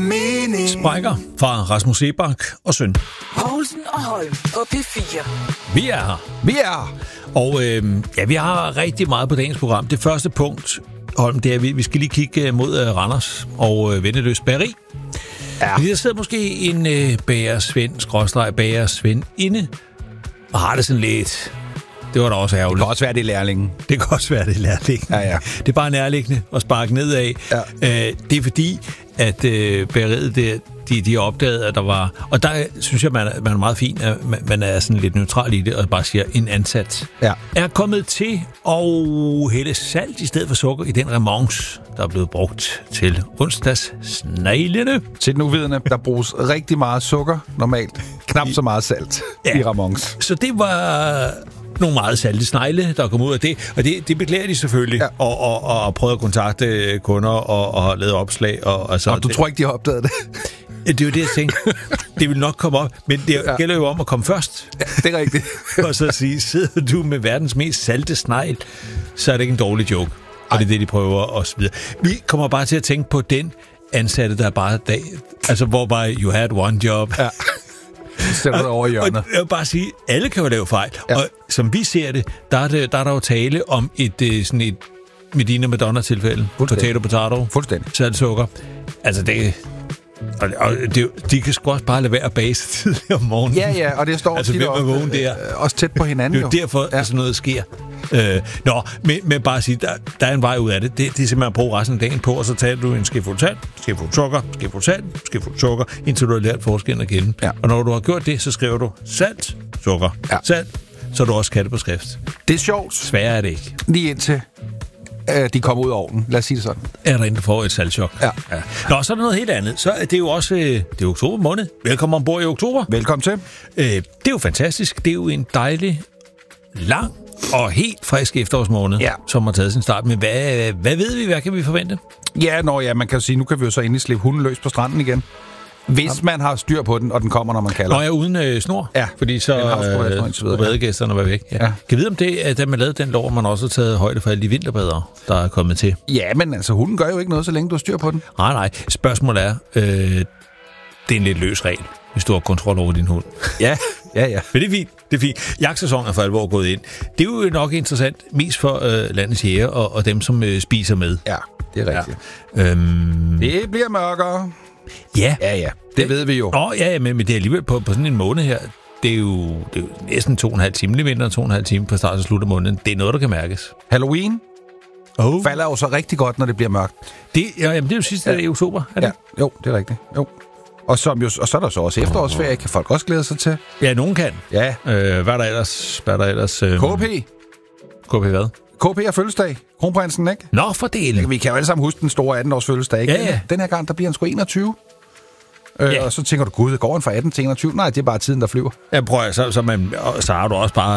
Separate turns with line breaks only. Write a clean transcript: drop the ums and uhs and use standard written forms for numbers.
mening.
Sprækker fra Rasmus Sebak og søn.
Poulsen og Holm på P4.
Vi er her. Og vi har rigtig meget på dagens program. Det første punkt, Holm, det er, at vi skal lige kigge mod Randers og Vendeløs Bageri.
Ja.
Fordi der sidder måske en bagersvend inde og har det sådan lidt. Det var da også ærgerligt.
Det kan også være, det er lærlingen.
Det kan også være, det er lærlingen.
Ja.
Det er bare nærliggende at sparke nedad.
Ja.
Det er fordi, at bageriet der, de opdagede, at der var... Og der synes jeg, man er meget fin, at man er sådan lidt neutral i det, og bare siger, en ansat er kommet til at hælde salt i stedet for sukker i den remonce, der er blevet brugt til onsdagssneglene.
Til den uvidende, der bruges rigtig meget sukker, normalt. Knap så meget salt i remonce.
Så det var... nogle meget salte snegle, der kom ud af det. Og det beklager de selvfølgelig. Ja. Og prøvet at kontakte kunder og lave opslag. Og
du tror ikke, de har opdaget det?
Det er jo det, jeg tænkte. Det vil nok komme op. Men det gælder jo om at komme først.
Ja, det er rigtigt.
Og så sige, sidder du med verdens mest salte snegl, så er det ikke en dårlig joke. Og det er det, de prøver og så videre. Vi kommer bare til at tænke på den ansatte, der er bare dag. Altså, hvor bare you had one job.
Ja. Sætter over i hjørnet.
Og jeg vil bare sige, alle kan jo lave fejl. Ja. Og som vi ser det, der er jo tale om sådan et Medina Madonna-tilfælde. Potato.
Fuldstændig.
Salt sukker. Altså, de kan sgu også bare lade være at bage sig tidligere om morgenen.
Ja, og det står
altså, hvem er vågen der?
Også tæt på hinanden.
Det er jo derfor, at sådan noget sker. Men bare at sige, der er en vej ud af det. Det er simpelthen at bruge resten af dagen på, og så tager du en skefuld salt, skefuld sukker, skefuld salt, skefuld sukker, indtil du har lært forskellen at kende. Ja. Og når du har gjort det, så skriver du salt, sukker, salt, så du også kan det på skrift.
Det er sjovt.
Sværere er det ikke.
Lige indtil de kommer ud af ovnen. Lad os sige det sådan.
Er der en, der får et saltchok? Ja. Nå, så er der noget helt andet. Så det er jo også det er oktober måned. Velkommen ombord i oktober.
Velkommen til.
Det er jo fantastisk. Det er jo en dejlig, lang og helt frisk efterårsmåned, som har taget sin start. Men hvad ved vi? Hvad kan vi forvente?
Ja, man kan jo sige, nu kan vi jo så endelig slippe hunden løs på stranden igen. Hvis man har styr på den, og den kommer, når man kalder.
Nå, ja, uden snor? Ja. Fordi så badegæsterne var væk. Ja. Kan vi vide om det, at man lavede den lov, man også har taget højde for alle de vinterbadere, der er kommet til?
Ja, men altså, hunden gør jo ikke noget, så længe du har styr på den.
Nej. Spørgsmålet er, det er en lidt løs regel, hvis du har kontrol over din hund.
Ja.
Men det er fint. Jagtsæsonen er for alvor gået ind. Det er jo nok interessant, mest for landets jæger og dem, som spiser med.
Ja, det er rigtigt. Det bliver mørkere.
Ja.
Det ved vi jo.
Men det er alligevel på sådan en måned her. Det er jo næsten 2,5 timer, lidt mindre end 2,5 timer på start og slut af måneden. Det er noget, der kan mærkes.
Halloween falder jo så rigtig godt, når det bliver mørkt.
Det er jo sidste dag i oktober, er det?
Ja, jo, det er rigtigt. Jo. Og så er der så også efterårsferie, kan folk også glæde sig til.
Ja, nogen kan.
Ja.
Hvad er der ellers? KP hvad?
KP er fødselsdag. Kronprinsen, ikke?
Nå, for delen.
Vi kan jo alle sammen huske den store 18-års fødselsdag, ikke?
Ja.
Den her gang, der bliver han sgu 21. Og så tænker du, gud, går han fra 18 til 21? Nej, det er bare tiden, der flyver.
Ja, så har du også bare